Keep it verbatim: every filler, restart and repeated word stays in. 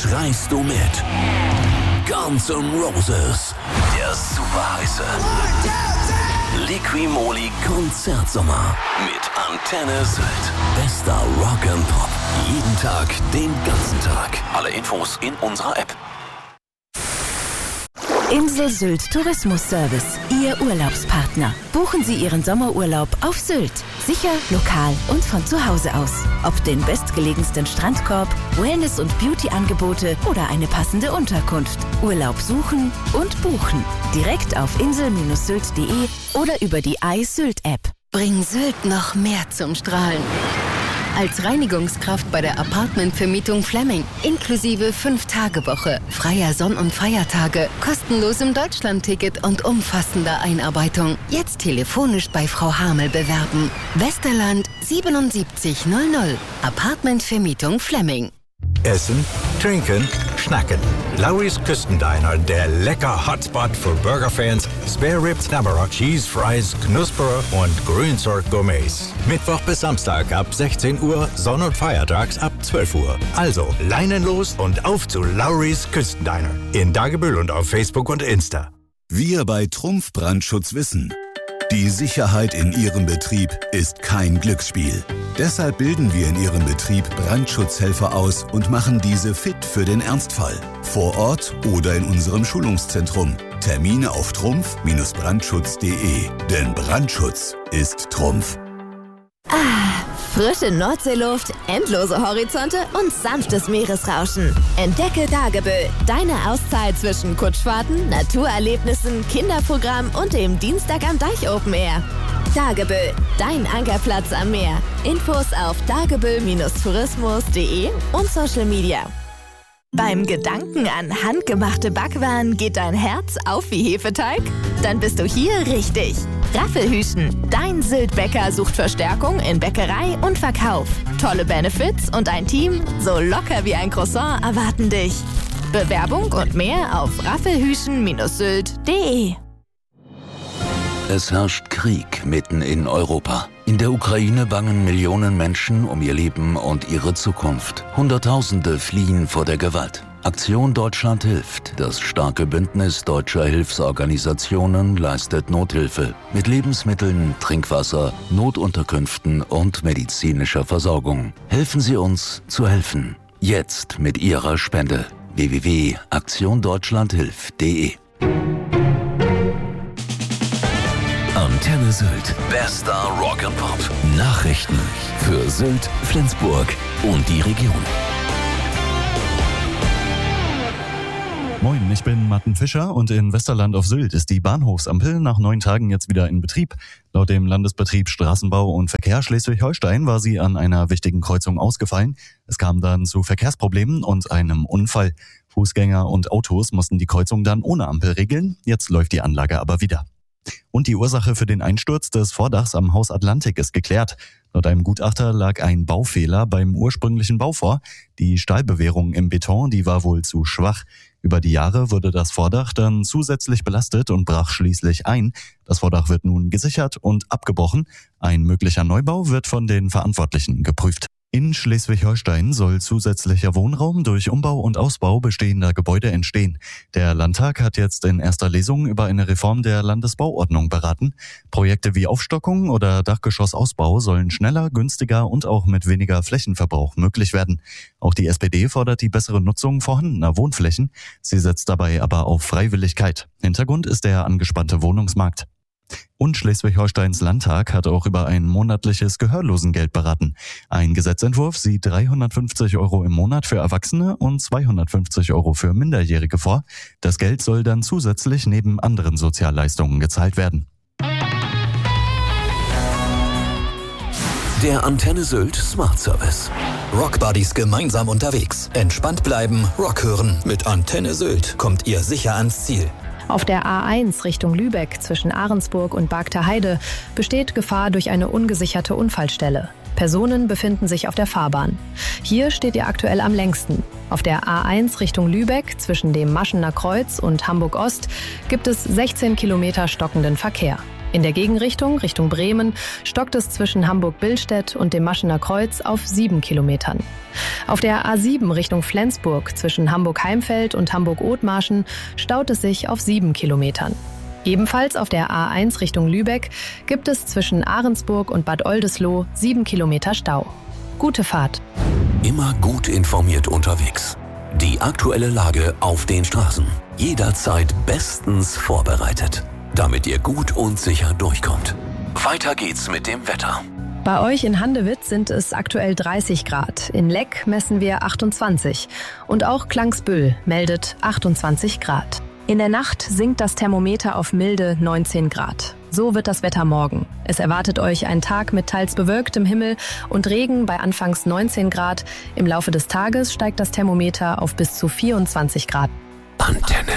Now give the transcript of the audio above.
reist du mit. Guns N' Roses, der super heiße Liqui-Moly Konzertsommer mit Antenne Sylt. Bester Rock and Pop. Jeden Tag, den ganzen Tag. Alle Infos in unserer App. Insel Sylt Tourismus-Service, Ihr Urlaubspartner. Buchen Sie Ihren Sommerurlaub auf Sylt. Sicher, lokal und von zu Hause aus. Ob den bestgelegensten Strandkorb, Wellness- und Beauty-Angebote oder eine passende Unterkunft. Urlaub suchen und buchen. Direkt auf insel sylt punkt de oder über die iSylt-App. Bring Sylt noch mehr zum Strahlen. Als Reinigungskraft bei der Apartmentvermietung Fleming. Inklusive fünf Tage Woche, freier Sonn- und Feiertage, kostenlosem Deutschlandticket und umfassender Einarbeitung. Jetzt telefonisch bei Frau Hamel bewerben. Westerland siebenundsiebzig null null. Apartmentvermietung Fleming. Essen, trinken, schnacken. Lowry's Küstendiner, der lecker Hotspot für Burgerfans, Spare Ribs, Knabberer, Cheese Fries, Knusperer und Grünzeug-Gourmets. Mittwoch bis Samstag ab sechzehn Uhr, Sonn- und Feiertags ab zwölf Uhr. Also Leinen los und auf zu Lowry's Küstendiner. In Dagebüll und auf Facebook und Insta. Wir bei Trumpf Brandschutz wissen: Die Sicherheit in Ihrem Betrieb ist kein Glücksspiel. Deshalb bilden wir in Ihrem Betrieb Brandschutzhelfer aus und machen diese fit für den Ernstfall. Vor Ort oder in unserem Schulungszentrum. Termine auf trumpf Brandschutz punkt de. Denn Brandschutz ist Trumpf. Ah, frische Nordseeluft, endlose Horizonte und sanftes Meeresrauschen. Entdecke Dagebüll, deine Auszeit zwischen Kutschfahrten, Naturerlebnissen, Kinderprogramm und dem Dienstag am Deich Open Air. Dagebüll, dein Ankerplatz am Meer. Infos auf dagebüll Tourismus punkt de und Social Media. Beim Gedanken an handgemachte Backwaren geht dein Herz auf wie Hefeteig? Dann bist du hier richtig. Raffelhüschen, dein Sylt-Bäcker sucht Verstärkung in Bäckerei und Verkauf. Tolle Benefits und ein Team so locker wie ein Croissant erwarten dich. Bewerbung und mehr auf raffelhüschen Sylt punkt de. Es herrscht Krieg mitten in Europa. In der Ukraine bangen Millionen Menschen um ihr Leben und ihre Zukunft. Hunderttausende fliehen vor der Gewalt. Aktion Deutschland hilft. Das starke Bündnis deutscher Hilfsorganisationen leistet Nothilfe mit Lebensmitteln, Trinkwasser, Notunterkünften und medizinischer Versorgung. Helfen Sie uns zu helfen. Jetzt mit Ihrer Spende. w w w punkt aktion deutschland hilft punkt de. Antenne Sylt. Bester Rock and Pop. Nachrichten für Sylt, Flensburg und die Region. Moin, ich bin Martin Fischer und in Westerland auf Sylt ist die Bahnhofsampel nach neun Tagen jetzt wieder in Betrieb. Laut dem Landesbetrieb Straßenbau und Verkehr Schleswig-Holstein war sie an einer wichtigen Kreuzung ausgefallen. Es kam dann zu Verkehrsproblemen und einem Unfall. Fußgänger und Autos mussten die Kreuzung dann ohne Ampel regeln. Jetzt läuft die Anlage aber wieder. Und die Ursache für den Einsturz des Vordachs am Haus Atlantik ist geklärt. Laut einem Gutachter lag ein Baufehler beim ursprünglichen Bau vor. Die Stahlbewehrung im Beton, die war wohl zu schwach. Über die Jahre wurde das Vordach dann zusätzlich belastet und brach schließlich ein. Das Vordach wird nun gesichert und abgebrochen. Ein möglicher Neubau wird von den Verantwortlichen geprüft. In Schleswig-Holstein soll zusätzlicher Wohnraum durch Umbau und Ausbau bestehender Gebäude entstehen. Der Landtag hat jetzt in erster Lesung über eine Reform der Landesbauordnung beraten. Projekte wie Aufstockung oder Dachgeschossausbau sollen schneller, günstiger und auch mit weniger Flächenverbrauch möglich werden. Auch die S P D fordert die bessere Nutzung vorhandener Wohnflächen. Sie setzt dabei aber auf Freiwilligkeit. Hintergrund ist der angespannte Wohnungsmarkt. Und Schleswig-Holsteins Landtag hat auch über ein monatliches Gehörlosengeld beraten. Ein Gesetzentwurf sieht dreihundertfünfzig Euro im Monat für Erwachsene und zweihundertfünfzig Euro für Minderjährige vor. Das Geld soll dann zusätzlich neben anderen Sozialleistungen gezahlt werden. Der Antenne Sylt Smart Service. Rockbuddies gemeinsam unterwegs. Entspannt bleiben, Rock hören. Mit Antenne Sylt kommt ihr sicher ans Ziel. Auf der A eins Richtung Lübeck zwischen Ahrensburg und Bargter Heide besteht Gefahr durch eine ungesicherte Unfallstelle. Personen befinden sich auf der Fahrbahn. Hier steht ihr aktuell am längsten. Auf der A eins Richtung Lübeck zwischen dem Maschener Kreuz und Hamburg Ost gibt es sechzehn Kilometer stockenden Verkehr. In der Gegenrichtung, Richtung Bremen, stockt es zwischen Hamburg-Billstedt und dem Maschener Kreuz auf sieben Kilometern. Auf der A sieben Richtung Flensburg zwischen Hamburg-Heimfeld und Hamburg-Othmarschen staut es sich auf sieben Kilometern. Ebenfalls auf der A eins Richtung Lübeck gibt es zwischen Ahrensburg und Bad Oldesloe sieben Kilometer Stau. Gute Fahrt. Immer gut informiert unterwegs. Die aktuelle Lage auf den Straßen. Jederzeit bestens vorbereitet, damit ihr gut und sicher durchkommt. Weiter geht's mit dem Wetter. Bei euch in Handewitz sind es aktuell dreißig Grad. In Leck messen wir achtundzwanzig. Und auch Klangsbüll meldet achtundzwanzig Grad. In der Nacht sinkt das Thermometer auf milde neunzehn Grad. So wird das Wetter morgen. Es erwartet euch ein Tag mit teils bewölktem Himmel und Regen bei anfangs neunzehn Grad. Im Laufe des Tages steigt das Thermometer auf bis zu vierundzwanzig Grad. Antenne.